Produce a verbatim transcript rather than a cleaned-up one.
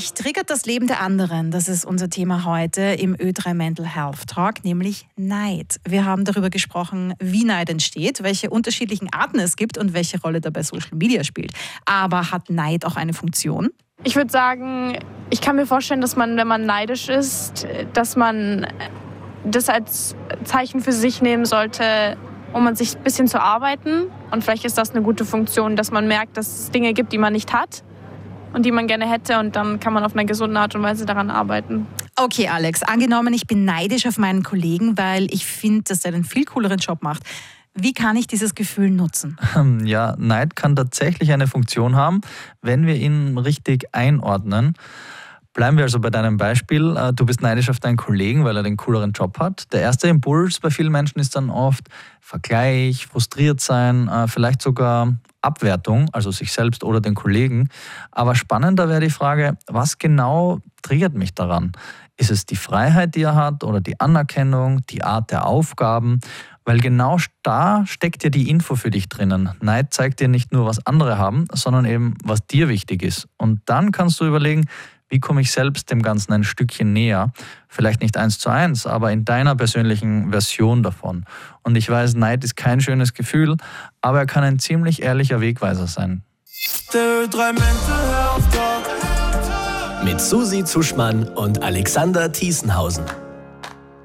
Mich triggert das Leben der anderen. Das ist unser Thema heute im Ö drei Mental Health Talk, nämlich Neid. Wir haben darüber gesprochen, wie Neid entsteht, welche unterschiedlichen Arten es gibt und welche Rolle dabei Social Media spielt. Aber hat Neid auch eine Funktion? Ich würde sagen, ich kann mir vorstellen, dass man, wenn man neidisch ist, dass man das als Zeichen für sich nehmen sollte, um an sich ein bisschen zu arbeiten. Und vielleicht ist das eine gute Funktion, dass man merkt, dass es Dinge gibt, die man nicht hat und die man gerne hätte. Und dann kann man auf eine gesunde Art und Weise daran arbeiten. Okay, Alex, angenommen, ich bin neidisch auf meinen Kollegen, weil ich finde, dass er einen viel cooleren Job macht. Wie kann ich dieses Gefühl nutzen? Ja, Neid kann tatsächlich eine Funktion haben, wenn wir ihn richtig einordnen. Bleiben wir also bei deinem Beispiel. Du bist neidisch auf deinen Kollegen, weil er den cooleren Job hat. Der erste Impuls bei vielen Menschen ist dann oft Vergleich, frustriert sein, vielleicht sogar Abwertung, also sich selbst oder den Kollegen. Aber spannender wäre die Frage, was genau triggert mich daran? Ist es die Freiheit, die er hat, oder die Anerkennung, die Art der Aufgaben? Weil genau da steckt ja die Info für dich drinnen. Neid zeigt dir nicht nur, was andere haben, sondern eben, was dir wichtig ist. Und dann kannst du überlegen, wie komme ich selbst dem Ganzen ein Stückchen näher? Vielleicht nicht eins zu eins, aber in deiner persönlichen Version davon. Und ich weiß, Neid ist kein schönes Gefühl, aber er kann ein ziemlich ehrlicher Wegweiser sein. Der drei Mental Health Talk mit Susi Zuschmann und Alexander Thiesenhausen.